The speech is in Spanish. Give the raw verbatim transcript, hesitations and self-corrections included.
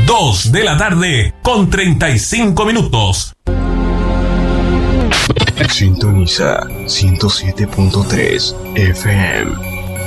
dos de la tarde con treinta y cinco minutos. Sintoniza ciento siete punto tres F M.